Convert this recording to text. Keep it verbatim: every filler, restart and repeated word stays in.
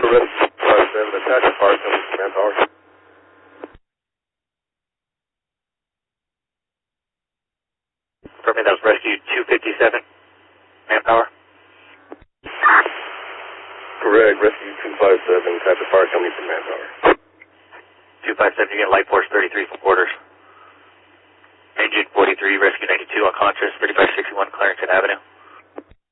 Rescue two five seven, attack the fire company from Manpower. Affirmative, that was Rescue two fifty-seven, Manpower. Correct, Rescue two five seven, attack the fire company from Manpower. two five seven, you're getting Light Force thirty-three from quarters. Engine forty-three, Rescue ninety-two, unconscious, thirty-five sixty-one, Clarendon Avenue.